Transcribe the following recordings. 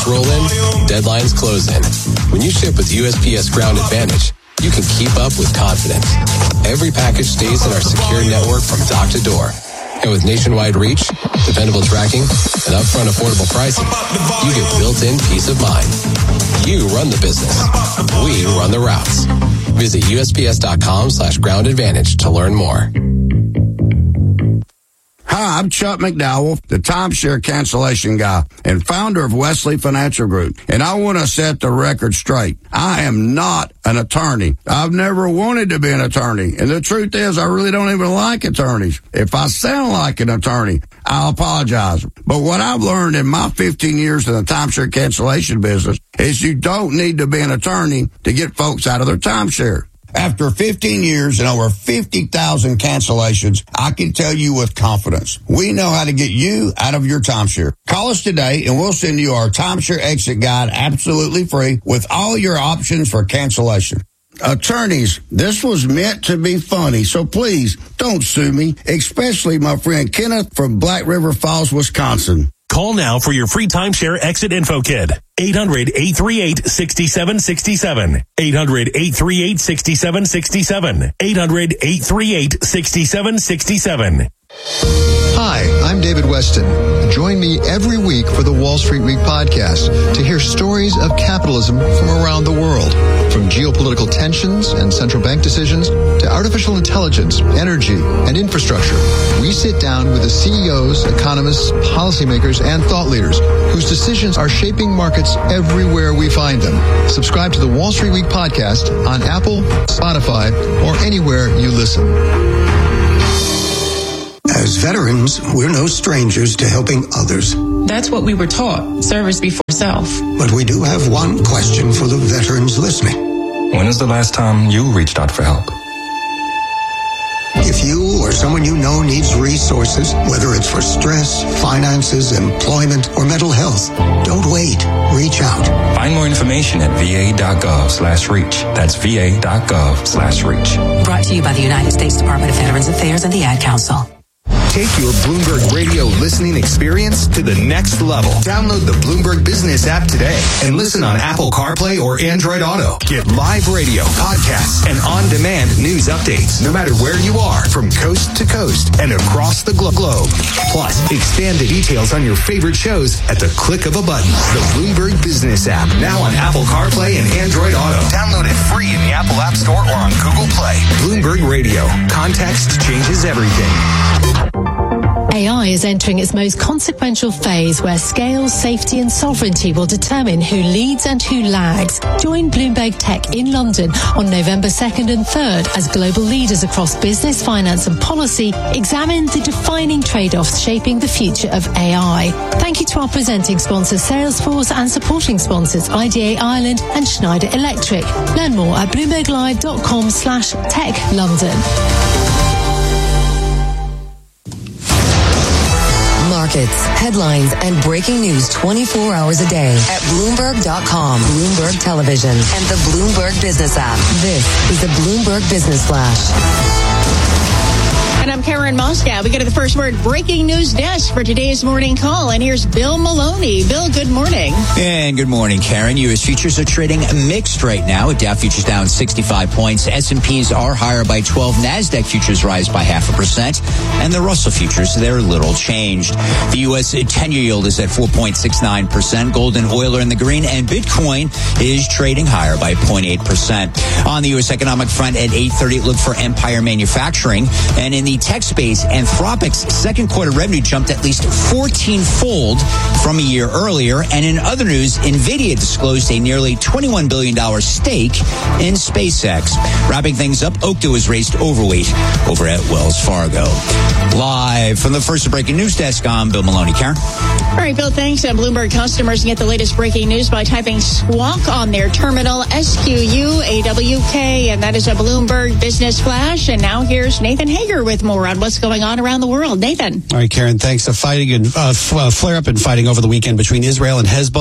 roll in, deadlines close in. When you ship with USPS Ground Advantage, you can keep up with confidence. Every package stays in our secure network from dock to door. And with nationwide reach, dependable tracking, and upfront affordable pricing, you get built-in peace of mind. You run the business. We run the routes. Visit USPS.com/Ground Advantage to learn more. Hi, I'm Chuck McDowell, the timeshare cancellation guy and founder of Wesley Financial Group. And I want to set the record straight. I am not an attorney. I've never wanted to be an attorney. And the truth is, I really don't even like attorneys. If I sound like an attorney, I'll apologize. But what I've learned in my 15 years in the timeshare cancellation business is you don't need to be an attorney to get folks out of their timeshare. After 15 years and over 50,000 cancellations, I can tell you with confidence, we know how to get you out of your timeshare. Call us today and we'll send you our timeshare exit guide absolutely free with all your options for cancellation. Attorneys, this was meant to be funny, so please don't sue me, especially my friend Kenneth from Black River Falls, Wisconsin. Call now for your free timeshare exit info kit. 800-838-6767. 800-838-6767. 800-838-6767. Hi, I'm David Weston. Join me every week for the Wall Street Week podcast to hear stories of capitalism from around the world. From geopolitical tensions and central bank decisions to artificial intelligence, energy, and infrastructure, we sit down with the CEOs, economists, policymakers, and thought leaders whose decisions are shaping markets everywhere we find them. Subscribe to the Wall Street Week podcast on Apple, Spotify, or anywhere you listen. As veterans, we're no strangers to helping others. That's what we were taught, service before self. But we do have one question for the veterans listening. When is the last time you reached out for help? If you or someone you know needs resources, whether it's for stress, finances, employment, or mental health, don't wait. Reach out. Find more information at va.gov/reach. That's va.gov/reach. Brought to you by the United States Department of Veterans Affairs and the Ad Council. Take your Bloomberg Radio listening experience to the next level. Download the Bloomberg Business app today and listen on Apple CarPlay or Android Auto. Get live radio, podcasts, and on-demand news updates no matter where you are from coast to coast and across the globe. Plus, expand the details on your favorite shows at the click of a button. The Bloomberg Business app, now on Apple CarPlay and Android Auto. Download it free in the Apple App Store or on Google Play. Bloomberg Radio. Context changes everything. AI is entering its most consequential phase where scale, safety and sovereignty will determine who leads and who lags. Join Bloomberg Tech in London on November 2nd and 3rd as global leaders across business, finance and policy examine the defining trade-offs shaping the future of AI. Thank you to our presenting sponsors Salesforce and supporting sponsors IDA Ireland and Schneider Electric. Learn more at bloomberglive.com/techlondon. Markets, headlines, and breaking news 24 hours a day at Bloomberg.com, Bloomberg Television, and the Bloomberg Business app. This is the Bloomberg Business Flash. And I'm Karen Moscow. We go to the First Word breaking news desk for today's morning call. And here's Bill Maloney. Bill, good morning. And good morning, Karen. U.S. futures are trading mixed right now. Dow futures down 65 points. S&Ps are higher by 12. NASDAQ futures rise by 0.5%. And the Russell futures, they're little changed. The U.S. 10-year yield is at 4.69%. Gold and oil are in the green. And Bitcoin is trading higher by 0.8%. On the U.S. economic front at 8:30, look for Empire Manufacturing. And in the tech space, Anthropic's second quarter revenue jumped at least 14-fold from a year earlier. And in other news, NVIDIA disclosed a nearly $21 billion stake in SpaceX. Wrapping things up, Okta was raised overweight over at Wells Fargo. Live from the First Breaking News Desk, I'm Bill Maloney. Karen? All right, Bill, thanks. And Bloomberg customers can get the latest breaking news by typing SQUAWK on their terminal, SQUAWK, and that is a Bloomberg Business Flash. And now here's Nathan Hager with more on what's going on around the world. Nathan. All right, Karen, thanks. A fighting and flare-up in fighting over the weekend between Israel and Hezbollah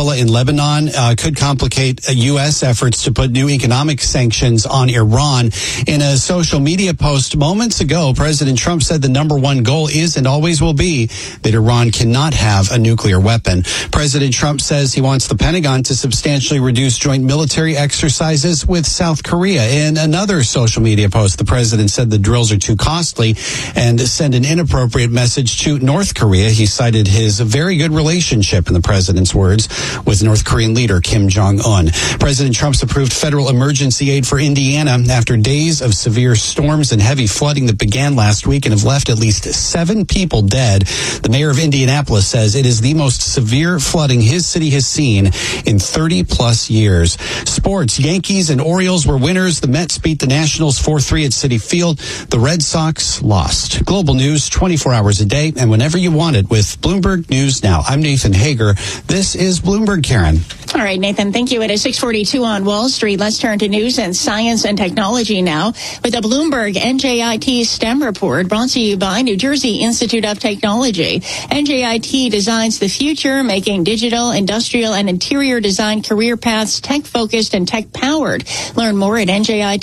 Hezbollah in Lebanon could complicate U.S. efforts to put new economic sanctions on Iran. In a social media post moments ago, President Trump said the number one goal is and always will be that Iran cannot have a nuclear weapon. President Trump says he wants the Pentagon to substantially reduce joint military exercises with South Korea. In another social media post, the president said the drills are too costly and send an inappropriate message to North Korea. He cited his very good relationship, in the president's words, with North Korean leader Kim Jong-un. President Trump's approved federal emergency aid for Indiana after days of severe storms and heavy flooding that began last week and have left at least 7 people dead. The mayor of Indianapolis says it is the most severe flooding his city has seen in 30 plus years. Sports, Yankees and Orioles were winners. The Mets beat the Nationals 4-3 at Citi Field. The Red Sox lost. Global news 24 hours a day and whenever you want it with Bloomberg News Now. I'm Nathan Hager. This is Bloomberg, Karen. All right, Nathan, thank you. It is 6:42 on Wall Street. Let's turn to news and science and technology now with the Bloomberg NJIT STEM report brought to you by New Jersey Institute of Technology. NJIT designs the future, making digital, industrial, and interior design career paths tech-focused and tech-powered. Learn more at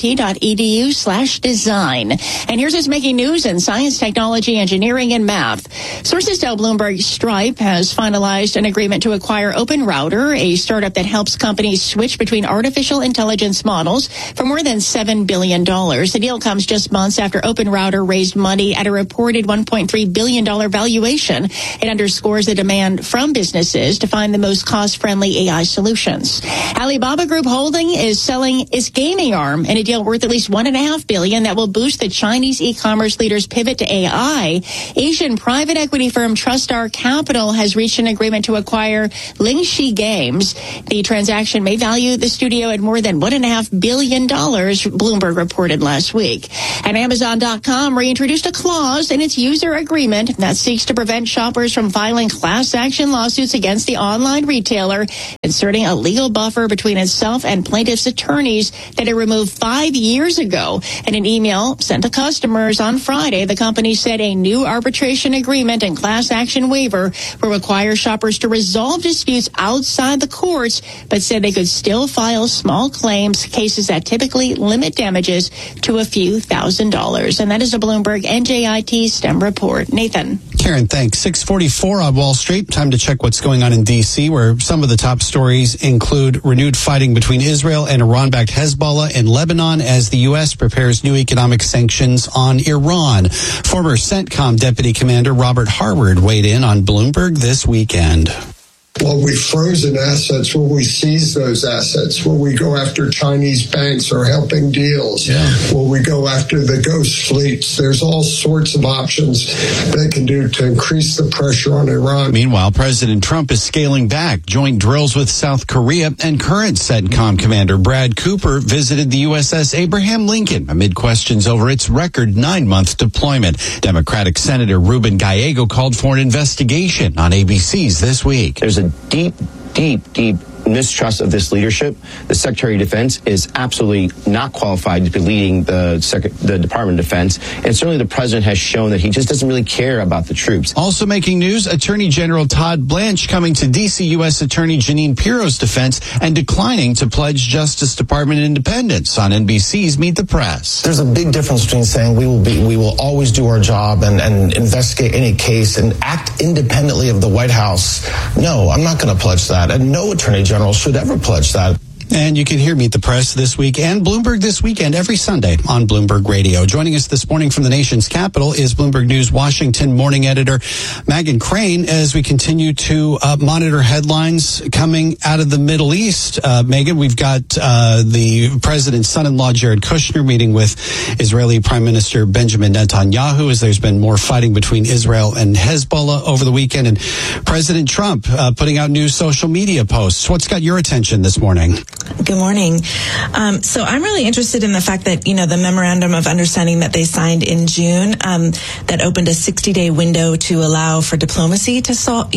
njit.edu/design. And here's what's making news in science, technology, engineering, and math. Sources tell Bloomberg Stripe has finalized an agreement to acquire OpenRouter, a startup that helps companies switch between artificial intelligence models for more than $7 billion. The deal comes just months after OpenRouter raised money at a reported $1.3 billion valuation. It underscores the demand from businesses to find the most cost-friendly AI solutions. Alibaba Group Holding is selling its gaming arm in a deal worth at least $1.5 billion that will boost the Chinese e-commerce leader's pivot to AI. Asian private equity firm TrustStar Capital has reached an agreement to acquire Lingxi Games. The transaction may value the studio at more than $1.5 billion, Bloomberg reported last week. And Amazon.com reintroduced a clause in its user agreement that seeks to prevent shoppers from filing class action lawsuits against the online retailer, inserting a legal buffer between itself and plaintiffs' attorneys that it removed 5 years ago. In an email sent to customers on Friday, the company said a new arbitration agreement and class action waiver will require shoppers to resolve disputes outside the courts, but said they could still file small claims, cases that typically limit damages to a few $1,000s. And that is a Bloomberg NJIT STEM report. Nathan. Karen, thanks. 6:44 on Wall Street. Time to check what's going on in D.C., where some of the top stories include renewed fighting between Israel and Iran-backed Hezbollah in Lebanon as the U.S. prepares new economic sanctions on Iran. Former CENTCOM Deputy Commander Robert Harward weighed in on Bloomberg this weekend. Well, we've frozen assets. Will we seize those assets? Will we go after Chinese banks or helping deals? Yeah. Will we go after the ghost fleets? There's all sorts of options they can do to increase the pressure on Iran. Meanwhile, President Trump is scaling back joint drills with South Korea, and current CENTCOM Commander Brad Cooper visited the USS Abraham Lincoln amid questions over its record 9-month deployment. Democratic Senator Ruben Gallego called for an investigation on ABC's This Week. There's a deep mistrust of this leadership. The Secretary of Defense is absolutely not qualified to be leading the Department of Defense. And certainly the president has shown that he just doesn't really care about the troops. Also making news, Attorney General Todd Blanche coming to D.C. U.S. Attorney Jeanine Pirro's defense and declining to pledge Justice Department independence on NBC's Meet the Press. There's a big difference between saying we will always do our job and investigate any case and act independently of the White House. No, I'm not going to pledge that. And no Attorney General should ever pledge that. And you can hear Meet the Press this week and Bloomberg This Weekend every Sunday on Bloomberg Radio. Joining us this morning from the nation's capital is Bloomberg News Washington morning editor Meghan Crane as we continue to monitor headlines coming out of the Middle East. Meghan, we've got the president's son-in-law Jared Kushner meeting with Israeli Prime Minister Benjamin Netanyahu as there's been more fighting between Israel and Hezbollah over the weekend, and President Trump putting out new social media posts. What's got your attention this morning? Good morning. So I'm really interested in the fact that, the memorandum of understanding that they signed in June, that opened a 60-day window to allow for diplomacy to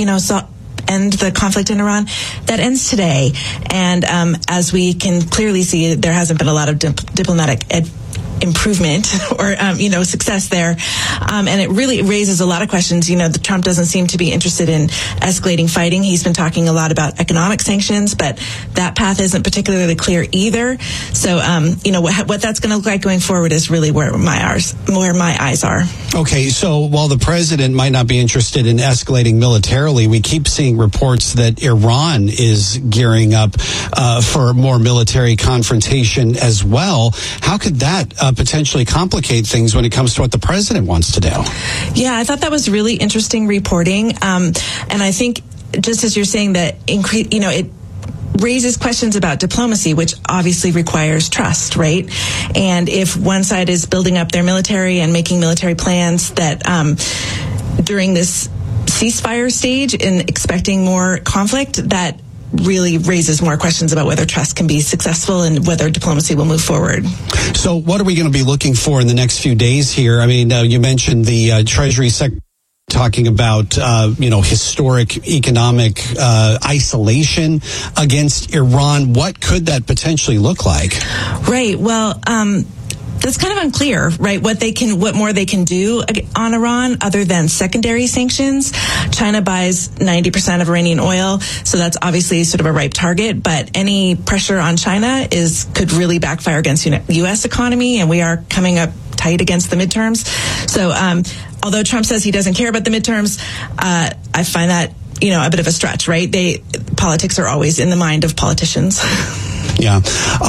end the conflict in Iran, that ends today. And as we can clearly see, there hasn't been a lot of diplomatic improvement or, success there. And it really raises a lot of questions. Trump doesn't seem to be interested in escalating fighting. He's been talking a lot about economic sanctions, but that path isn't particularly clear either. So, what that's going to look like going forward is really where my eyes are. Okay, so while the president might not be interested in escalating militarily, we keep seeing reports that Iran is gearing up for more military confrontation as well. How could that potentially complicate things when it comes to what the president wants to do? Yeah, I thought that was really interesting reporting. And I think, just as you're saying, that it raises questions about diplomacy, which obviously requires trust, right? And if one side is building up their military and making military plans that during this ceasefire stage and expecting more conflict, that really raises more questions about whether trust can be successful and whether diplomacy will move forward. So what are we going to be looking for in the next few days here? I mean, you mentioned the Treasury Secretary talking about, historic economic isolation against Iran. What could that potentially look like? Right. Well, that's kind of unclear, right? What more they can do on Iran other than secondary sanctions. China buys 90% of Iranian oil, so that's obviously sort of a ripe target. But any pressure on China could really backfire against the U.S. economy, and we are coming up tight against the midterms. So, although Trump says he doesn't care about the midterms, I find that a bit of a stretch, right? Politics are always in the mind of politicians. Yeah.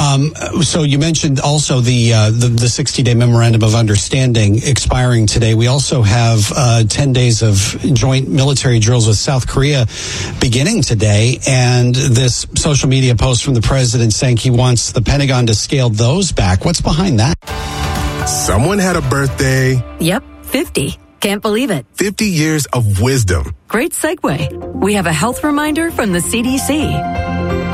So you mentioned also the 60-day memorandum of understanding expiring today. We also have 10 days of joint military drills with South Korea beginning today. And this social media post from the president saying he wants the Pentagon to scale those back. What's behind that? Someone had a birthday. Yep, 50. Can't believe it. 50 years of wisdom. Great segue. We have a health reminder from the CDC.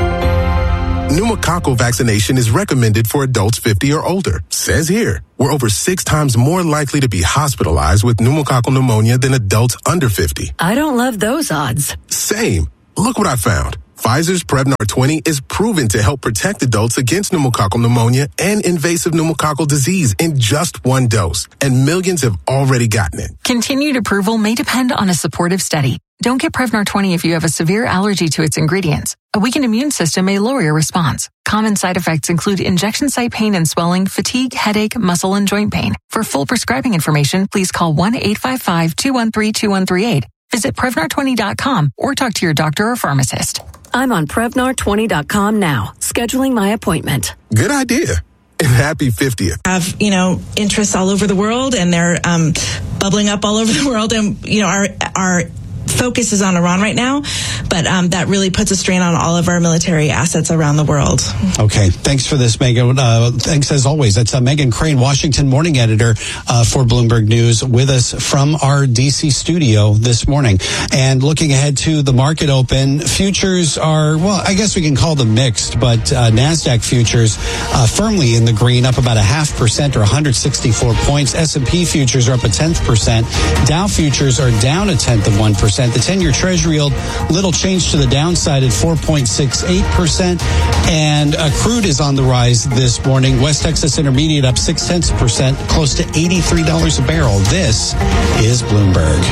Pneumococcal vaccination is recommended for adults 50 or older. Says here, we're over 6 times more likely to be hospitalized with pneumococcal pneumonia than adults under 50. I don't love those odds. Same. Look what I found. Pfizer's Prevnar 20 is proven to help protect adults against pneumococcal pneumonia and invasive pneumococcal disease in just 1 dose. And millions have already gotten it. Continued approval may depend on a supportive study. Don't get Prevnar 20 if you have a severe allergy to its ingredients. A weakened immune system may lower your response. Common side effects include injection site pain and swelling, fatigue, headache, muscle, and joint pain. For full prescribing information, please call 1-855-213-2138. Visit Prevnar20.com or talk to your doctor or pharmacist. I'm on Prevnar20.com now, scheduling my appointment. Good idea. And happy 50th. Have, interests all over the world, and they're bubbling up all over the world. And, our focus is on Iran right now, but that really puts a strain on all of our military assets around the world. Okay. Thanks for this, Megan. Thanks as always. That's Megan Crane, Washington morning editor for Bloomberg News, with us from our D.C. studio this morning. And looking ahead to the market open, futures are, well, I guess we can call them mixed, but NASDAQ futures firmly in the green, up about 0.5% or 164 points. S&P futures are up 0.1%. Dow futures are down 0.1%. The 10-year Treasury yield, little change to the downside at 4.68%. And crude is on the rise this morning. West Texas Intermediate up 0.6%, close to $83 a barrel. This is Bloomberg.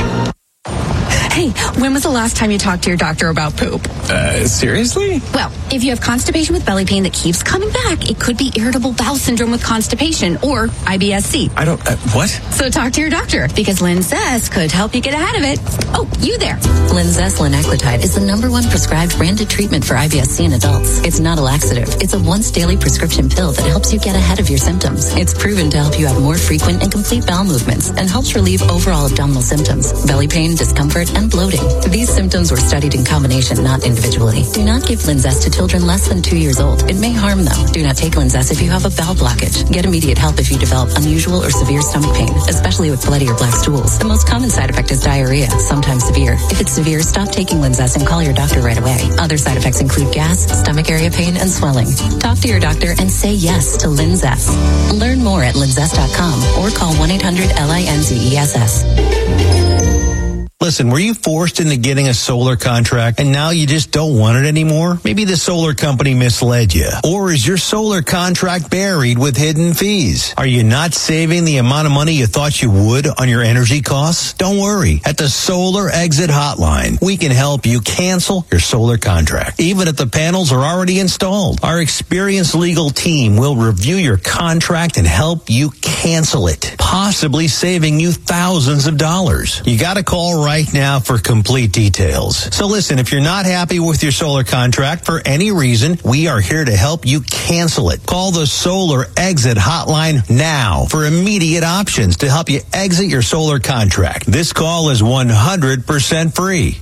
Hey, when was the last time you talked to your doctor about poop? Seriously? Well, if you have constipation with belly pain that keeps coming back, it could be irritable bowel syndrome with constipation or IBS-C. I don't, what? So talk to your doctor, because Linzess could help you get ahead of it. Oh, you there. Linzess linaclotide is the #1 prescribed branded treatment for IBS-C in adults. It's not a laxative. It's a once daily prescription pill that helps you get ahead of your symptoms. It's proven to help you have more frequent and complete bowel movements and helps relieve overall abdominal symptoms, belly pain, discomfort, and bloating. These symptoms were studied in combination, not individually. Do not give Linzess to children less than 2 years old. It may harm them. Do not take Linzess if you have a bowel blockage. Get immediate help if you develop unusual or severe stomach pain, especially with bloody or black stools. The most common side effect is diarrhea, sometimes severe. If it's severe, stop taking Linzess and call your doctor right away. Other side effects include gas, stomach area pain, and swelling. Talk to your doctor and say yes to Linzess. Learn more at linzess.com or call 1-800-LINZESS. Listen, were you forced into getting a solar contract and now you just don't want it anymore? Maybe the solar company misled you. Or is your solar contract buried with hidden fees? Are you not saving the amount of money you thought you would on your energy costs? Don't worry. At the Solar Exit Hotline, we can help you cancel your solar contract, even if the panels are already installed. Our experienced legal team will review your contract and help you cancel it, possibly saving you thousands of dollars. You got to call right now for complete details. So listen, if you're not happy with your solar contract for any reason, we are here to help you cancel it. Call the Solar Exit Hotline now for immediate options to help you exit your solar contract. This call is 100% free.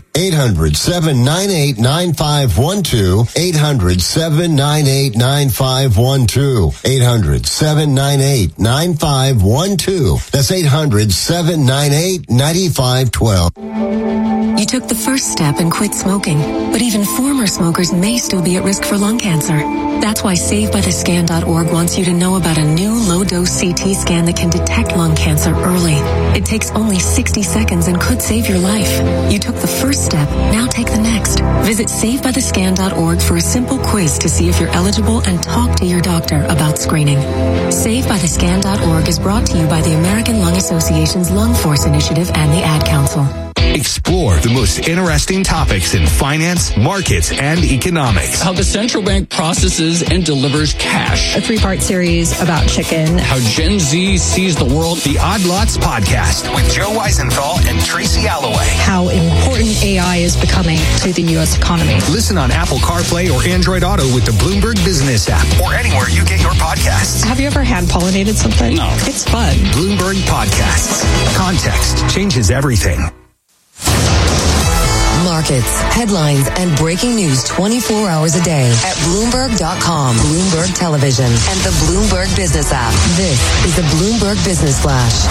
800-798-9512. 800-798-9512. 800-798-9512. That's 800-798-9512. You took the first step and quit smoking, but even former smokers may still be at risk for lung cancer. That's why SaveByTheScan.org wants you to know about a new low-dose CT scan that can detect lung cancer early. It takes only 60 seconds and could save your life. You took the first step, now take the next. Visit SaveByTheScan.org for a simple quiz to see if you're eligible and talk to your doctor about screening. SaveByTheScan.org is brought to you by the American Lung Association's Lung Force Initiative and the Ad Council. Explore the most interesting topics in finance, markets, and economics. How the central bank processes and delivers cash. A 3-part series about chicken. How Gen Z sees the world. The Odd Lots Podcast with Joe Weisenthal and Tracy Alloway. How important AI is becoming to the U.S. economy. Listen on Apple CarPlay or Android Auto with the Bloomberg Business app or anywhere you get your podcasts. Have you ever hand-pollinated something? No. It's fun. Bloomberg Podcasts. Context changes everything. Markets, headlines, and breaking news 24 hours a day at Bloomberg.com, Bloomberg Television, and the Bloomberg Business app. This is the Bloomberg Business Flash.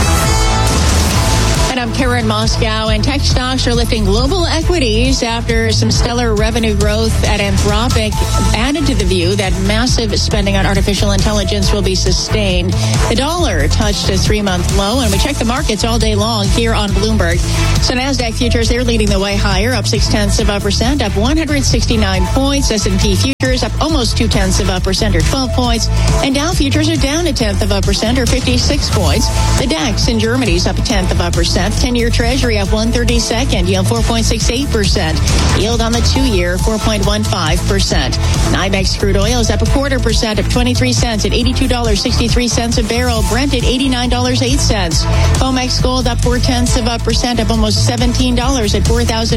And I'm Karen Moscow, and tech stocks are lifting global equities after some stellar revenue growth at Anthropic added to the view that massive spending on artificial intelligence will be sustained. The dollar touched a 3-month low, and we check the markets all day long here on Bloomberg. So NASDAQ futures, they're leading the way higher, up 0.6%, up 169 points. S&P futures up almost 0.2%, or 12 points. And Dow futures are down 0.1%, or 56 points. The DAX in Germany is up 0.1%. 10-year Treasury up 1/32, yield 4.68%. Yield on the 2-year 4.15%. NYMEX crude oil is up 0.25%, up 23 cents at $82.63 a barrel. Brent at $89.08. COMEX gold up 0.4%, up almost $17 at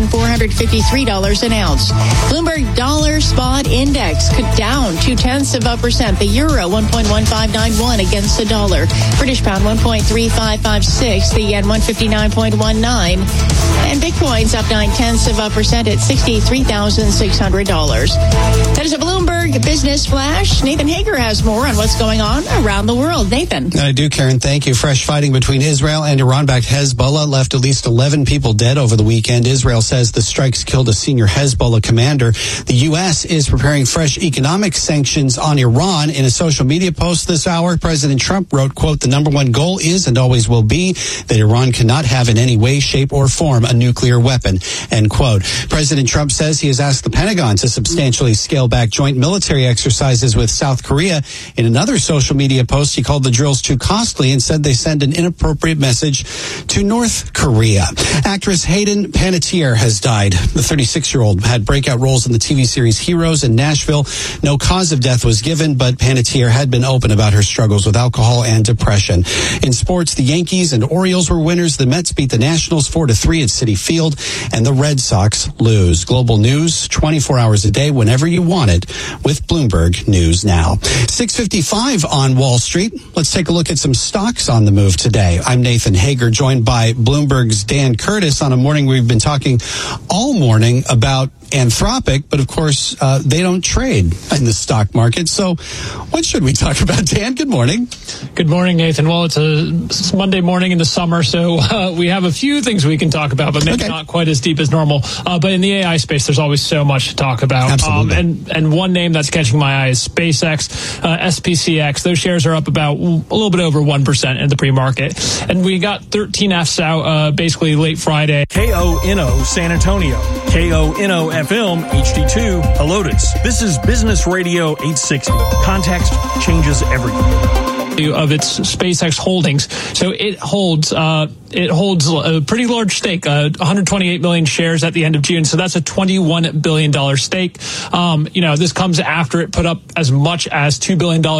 $4,453 an ounce. Bloomberg dollar spot index down 0.2%. The euro 1.1591 against the dollar. British pound 1.3556. The yen 159.19, and Bitcoin's up 0.9% at $63,600. That is a Bloomberg Business Flash. Nathan Hager has more on what's going on around the world. Nathan. I do, Karen. Thank you. Fresh fighting between Israel and Iran-backed Hezbollah left at least 11 people dead over the weekend. Israel says the strikes killed a senior Hezbollah commander. The U.S. is preparing fresh economic sanctions on Iran. In a social media post this hour, President Trump wrote, quote, "The number one goal is and always will be that Iran cannot have in any way, shape, or form a nuclear weapon," end quote. President Trump says he has asked the Pentagon to substantially scale back joint military exercises with South Korea. In another social media post, he called the drills too costly and said they send an inappropriate message to North Korea. Actress Hayden Panettiere has died. The 36-year-old had breakout roles in the TV series Heroes in Nashville. No cause of death was given, but Panettiere had been open about her struggles with alcohol and depression. In sports, the Yankees and Orioles were winners. The Mets beat the Nationals 4-3 at Citi Field, and the Red Sox lose. Global news 24 hours a day whenever you want it with Bloomberg News Now. 6:55 on Wall Street. Let's take a look at some stocks on the move today. I'm Nathan Hager, joined by Bloomberg's Dan Curtis on a morning we've been talking all morning about Anthropic, but of course, they don't trade in the stock market. So what should we talk about, Dan? Good morning. Good morning, Nathan. Well, it's Monday morning in the summer, so we have a few things we can talk about, but maybe not quite as deep as normal. But in the AI space, there's always so much to talk about. Absolutely. And one name that's catching my eye is SpaceX, SPCX. Those shares are up about a little bit over 1% in the pre-market. And we got 13Fs out basically late Friday. KONO San Antonio, KONO FM HD2 Helotes. This is Business Radio 860. Context changes everything. Of its SpaceX holdings. So it holds a pretty large stake, 128 million shares at the end of June. So that's a $21 billion stake. This comes after it put up as much as $2 billion in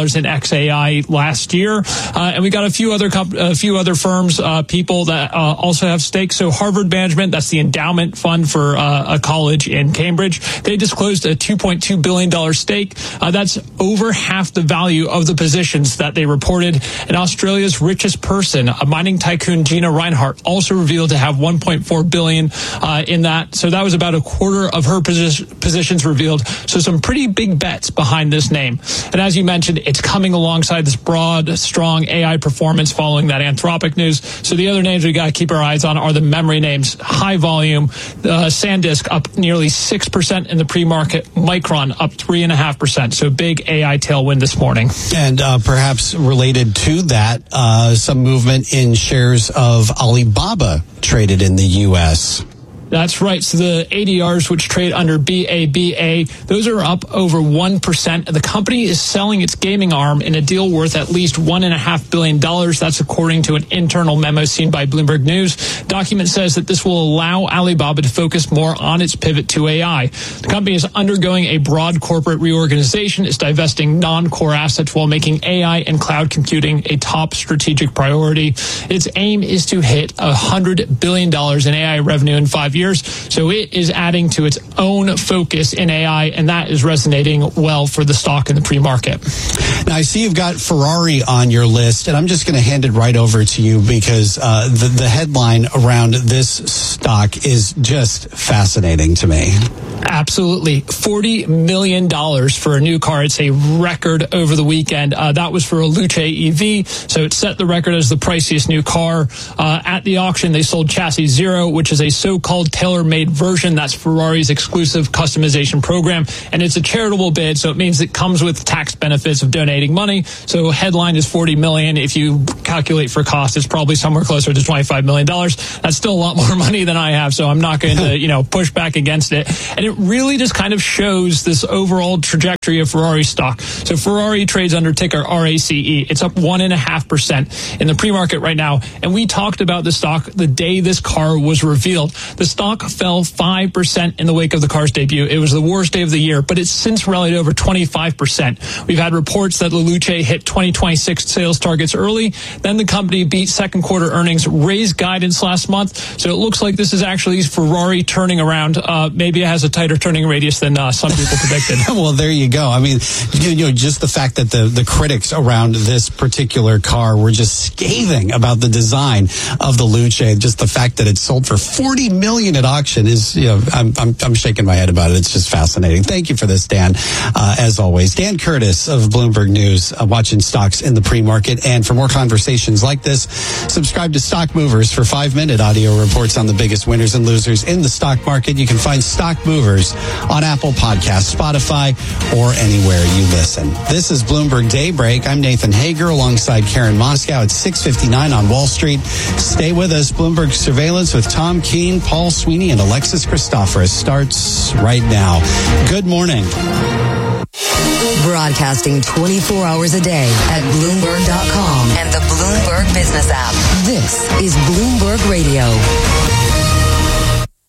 XAI last year. And we got a few other firms, people that also have stakes. So Harvard Management, that's the endowment fund for a college in Cambridge. They disclosed a $2.2 billion stake. That's over half the value of the positions that they reported. And Australia's richest person, a mining tycoon, Gina Rinehart, also revealed to have $1.4 billion in that. So that was about a quarter of her positions revealed. So some pretty big bets behind this name. And as you mentioned, it's coming alongside this broad, strong AI performance following that Anthropic news. So the other names we got to keep our eyes on are the memory names. High volume, SanDisk up nearly 6% in the pre-market. Micron up 3.5%. So big AI tailwind this morning. And perhaps related to that, some movement in shares of Alibaba traded in the U.S. That's right. So the ADRs, which trade under BABA, those are up over 1%. The company is selling its gaming arm in a deal worth at least $1.5 billion. That's according to an internal memo seen by Bloomberg News. Document says that this will allow Alibaba to focus more on its pivot to AI. The company is undergoing a broad corporate reorganization. It's divesting non-core assets while making AI and cloud computing a top strategic priority. Its aim is to hit $100 billion in AI revenue in 5 years. So it is adding to its own focus in AI, and that is resonating well for the stock in the pre-market. Now, I see you've got Ferrari on your list, and I'm just going to hand it right over to you because the headline around this stock is just fascinating to me. Absolutely. $40 million for a new car. It's a record over the weekend. That was for a Luce EV. So it set the record as the priciest new car. At the auction, they sold Chassis Zero, which is a so-called tailor-made version. That's Ferrari's exclusive customization program. And it's a charitable bid, so it means it comes with tax benefits of donating money. So headline is $40 million. If you calculate for cost, it's probably somewhere closer to $25 million. That's still a lot more money than I have, so I'm not going to, push back against it. And it really just kind of shows this overall trajectory of Ferrari stock. So Ferrari trades under ticker RACE. It's up 1.5% in the pre-market right now. And we talked about the stock the day this car was revealed. The stock fell 5% in the wake of the car's debut. It was the worst day of the year, but it's since rallied over 25%. We've had reports that Luce hit 2026 sales targets early. Then the company beat second quarter earnings, raised guidance last month. So it looks like this is actually Ferrari turning around. Maybe it has a tighter turning radius than some people predicted. Well, there you go. I mean, just the fact that the critics around this particular car were just scathing about the design of the Luce. Just the fact that it sold for $40 million at auction is, I'm shaking my head about it. It's just fascinating. Thank you for this, Dan. As always, Dan Curtis of Bloomberg News, watching stocks in the pre-market. And for more conversations like this, subscribe to Stock Movers for 5-minute audio reports on the biggest winners and losers in the stock market. You can find Stock Movers on Apple Podcasts, Spotify, or anywhere you listen. This is Bloomberg Daybreak. I'm Nathan Hager alongside Karen Moscow at 6:59 on Wall Street. Stay with us. Bloomberg Surveillance with Tom Keene, Paul Sweeney, and Alexis Christoforous starts right now. Good morning. Broadcasting 24 hours a day at Bloomberg.com and the Bloomberg Business app. This is Bloomberg Radio.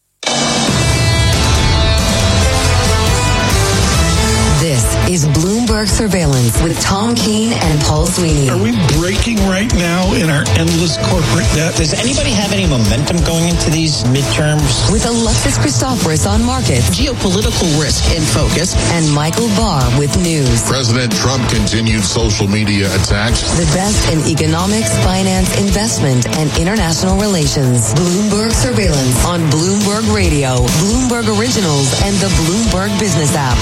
This is Bloomberg Bloomberg Surveillance with Tom Keene and Paul Sweeney. Are we breaking right now in our endless corporate debt? Does anybody have any momentum going into these midterms? With Alexis Christoforous on markets, geopolitical risk in focus, and Michael Barr with news. President Trump continued social media attacks. The best in economics, finance, investment, and international relations. Bloomberg Surveillance on Bloomberg Radio, Bloomberg Originals, and the Bloomberg Business app.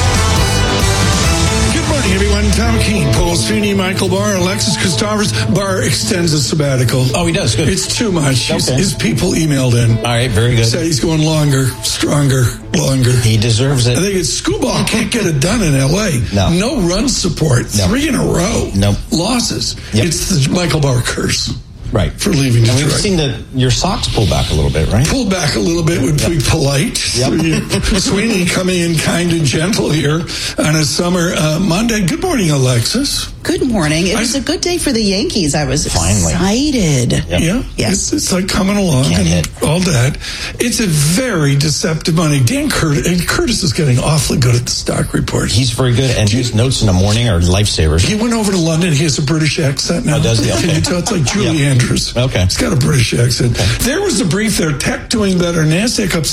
Good morning, everyone. Tom Keene, Paul Sweeney, Michael Barr, Alexis Christoforous. Barr extends a sabbatical. Oh, he does? Good. It's too much. Okay. His people emailed in. All right, very good. Said he's going longer, stronger, longer. He deserves it. I think it's Scooball can't get it done in L.A. No run support. No. 3 in a row. Nope. Losses. Yep. It's the Michael Barr curse. Right. For leaving Detroit. And we've seen your socks pull back a little bit, right? Pull back a little bit would be polite. Yep. Sweeney coming in kind and gentle here on a summer Monday. Good morning, Alexis. Good morning. It was a good day for the Yankees. I was excited. Yep. Yeah. Yes. It's like coming along and all that. It's a very deceptive money. Dan Curtis is getting awfully good at the stock report. He's very good, and his notes in the morning are lifesavers. He went over to London. He has a British accent now. Oh, does he? Okay. Can you tell? It's like Julie Andrews. Okay. He's got a British accent. Okay. There was a brief there. Tech doing better. NASDAQ up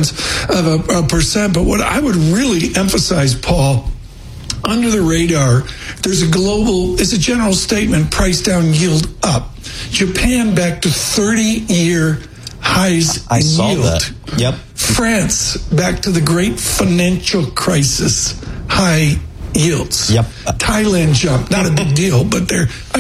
0.6%. But what I would really emphasize, Paul, under the radar, it's a general statement, price down, yield up. Japan back to 30-year highs. I saw that. Yep. France back to the great financial crisis high yields. Yep. Thailand jump, not a big deal, but I'm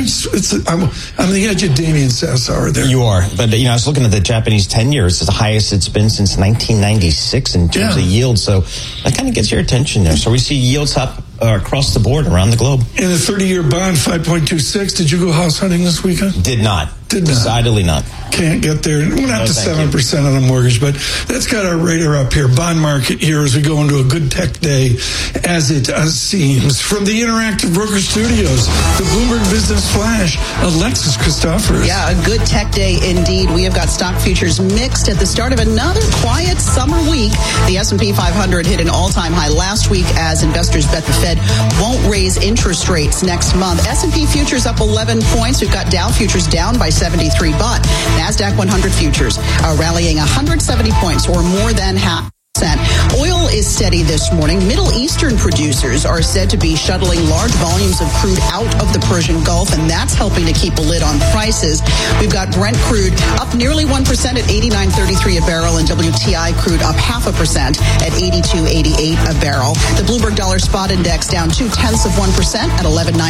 the edge of Damien Sassower there. You are, but I was looking at the Japanese 10-year. It's the highest it's been since 1996 in terms of yield. So that kind of gets your attention there. So we see yields up across the board around the globe. And the 30-year bond 5.26. Did you go house hunting this weekend? Did not. Decidedly not. Can't get there. We're not to 7% on a mortgage, but that's got our radar up here. Bond market here as we go into a good tech day, as it seems. From the Interactive Broker Studios, the Bloomberg Business Flash, Alexis Christoforous. Yeah, a good tech day indeed. We have got stock futures mixed at the start of another quiet summer week. The S&P 500 hit an all-time high last week as investors bet the Fed won't raise interest rates next month. S&P futures up 11 points. We've got Dow futures down by 73, but NASDAQ 100 futures are rallying 170 points, or more than half. Oil is steady this morning. Middle Eastern producers are said to be shuttling large volumes of crude out of the Persian Gulf, and that's helping to keep a lid on prices. We've got Brent crude up nearly 1% at $89.33 a barrel, and WTI crude up 0.5% at $82.88 a barrel. The Bloomberg Dollar Spot Index down 0.2% at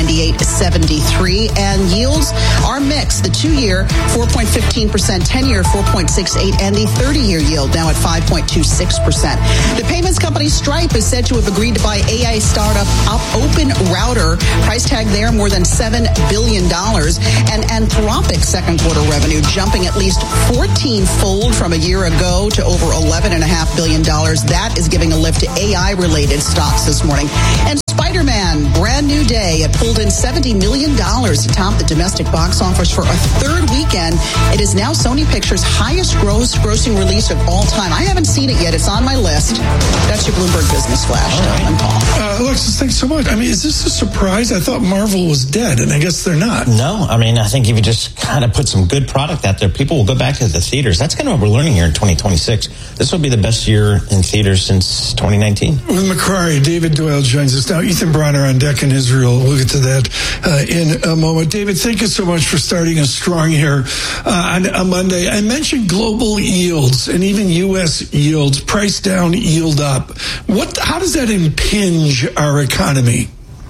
$1198.73, and yields are mixed. The 2-year 4.15%, 10-year 4.68, and the 30-year yield now at 5.26%. The payments company Stripe is said to have agreed to buy AI startup Open Router. Price tag there more than $7 billion. And Anthropic's second quarter revenue jumping at least 14-fold from a year ago to over $11.5 billion. That is giving a lift to AI-related stocks this morning. And Spider-Man, brand new day. It pulled in $70 million to top the domestic box office for a third weekend. It is now Sony Pictures' highest grossing release of all time. I haven't seen it yet. It's on my list. That's your Bloomberg Business Flash. Tom and Paul. Alexis, thanks so much. I mean, is this a surprise? I thought Marvel was dead, and I guess they're not. No, I mean, I think if you just kind of put some good product out there, people will go back to the theaters. That's kind of what we're learning here in 2026. This will be the best year in theaters since 2019. With Macquarie, David Doyle joins us now. Ethan Bronner on deck in Israel. We'll get to that in a moment. David, thank you so much for starting us strong here on a Monday. I mentioned global yields and even U.S. yields, price down, yield up. How does that impinge our economy?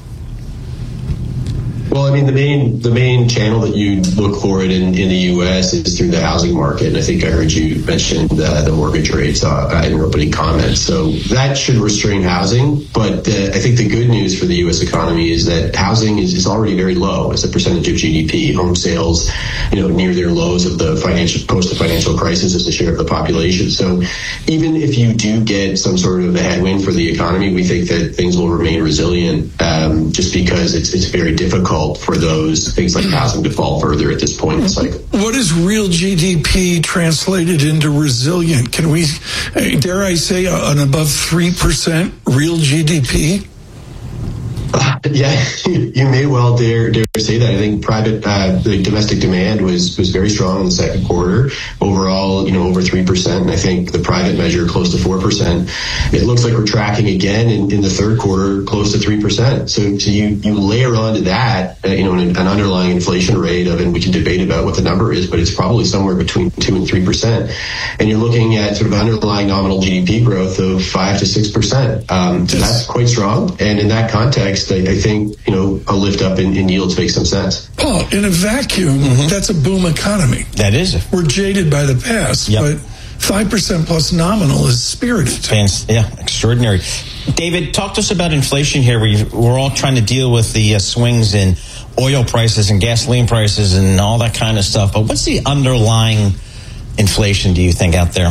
Well, I mean, the main channel that you look for it in the U.S. is through the housing market. And I think I heard you mention the mortgage rates in your opening comments. So that should restrain housing. But I think the good news for the U.S. economy is that housing is already very low as a percentage of GDP. Home sales, near their lows of the post-financial crisis as a share of the population. So even if you do get some sort of a headwind for the economy, we think that things will remain resilient just because it's very difficult for those things like housing to fall further at this point in the cycle. What is real GDP translated into resilient? Can we, dare I say, an above 3% real GDP? Yeah, you may well dare say that. I think the domestic demand was very strong in the second quarter. Overall, over 3%. And I think the private measure close to 4%. It looks like we're tracking again in the third quarter close to 3%. So you layer onto that, an underlying inflation rate of, and we can debate about what the number is, but it's probably somewhere between 2 and 3%. And you're looking at sort of underlying nominal GDP growth of 5 to 6%. So that's quite strong. And in that context, I think, a lift up in yields makes some sense. Paul, in a vacuum, that's a boom economy. That is. We're jaded by the past, but 5% plus nominal is spirited. Yeah, extraordinary. David, talk to us about inflation here. We're all trying to deal with the swings in oil prices and gasoline prices and all that kind of stuff. But what's the underlying inflation, do you think, out there?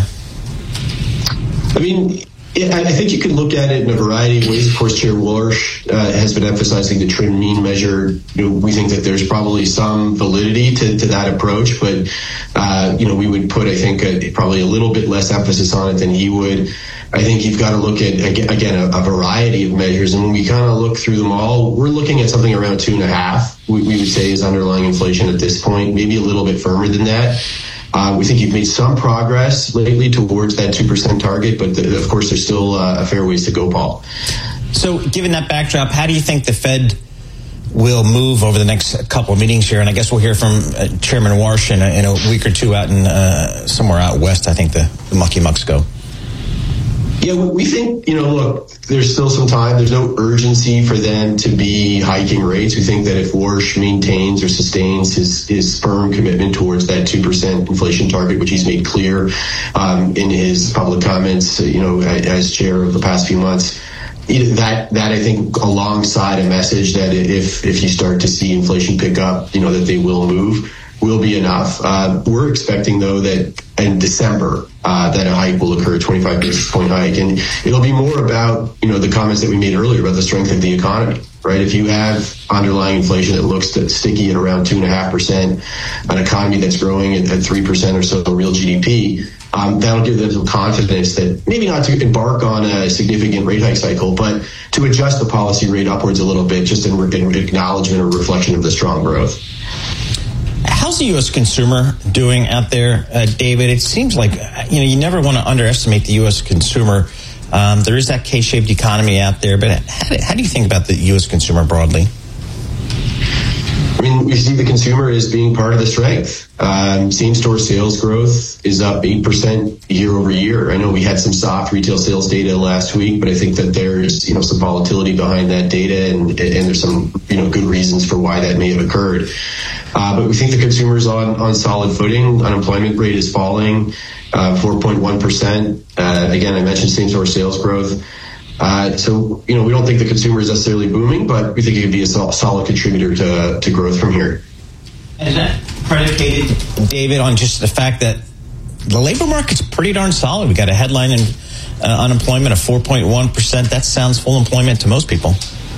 I mean, I think you can look at it in a variety of ways. Of course, Chair Warsh has been emphasizing the trim mean measure. We think that there's probably some validity to that approach, but we would put, I think, probably a little bit less emphasis on it than he would. I think you've got to look at, again, a variety of measures, and when we kind of look through them all, we're looking at something around 2.5%. We would say is underlying inflation at this point, maybe a little bit firmer than that. We think you've made some progress lately towards that 2% target, but of course there's still a fair ways to go, Paul. So given that backdrop, how do you think the Fed will move over the next couple of meetings here? And I guess we'll hear from Chairman Warsh in a week or two out in somewhere out west, I think the Mucky Mucks go. Yeah, we think, look, there's still some time. There's no urgency for them to be hiking rates. We think that if Warsh maintains or sustains his firm commitment towards that 2% inflation target, which he's made clear in his public comments, as chair of the past few months, that I think alongside a message that if you start to see inflation pick up, that they will move, will be enough. We're expecting, though, that in December that a hike will occur, a 25 basis point hike. And it'll be more about, the comments that we made earlier about the strength of the economy, right? If you have underlying inflation that looks sticky at around 2.5%, an economy that's growing at 3% or so real GDP, that'll give them some confidence that maybe not to embark on a significant rate hike cycle, but to adjust the policy rate upwards a little bit, just in acknowledgement or reflection of the strong growth. How's the U.S. consumer doing out there, David? It seems like, you never want to underestimate the U.S. consumer. There is that K-shaped economy out there, but how do you think about the U.S. consumer broadly? I mean, we see the consumer as being part of the strength. Same-store sales growth is up 8% year over year. I know we had some soft retail sales data last week, but I think that there's, some volatility behind that data, and there's some, good reasons for why that may have occurred. But we think the consumer's on solid footing. Unemployment rate is falling, 4.1%. Again, I mentioned same-store sales growth. So, we don't think the consumer is necessarily booming, but we think it could be a solid contributor to growth from here. Is that predicated, David, on just the fact that the labor market's pretty darn solid? We got a headline in unemployment of 4.1%. That sounds full employment to most people.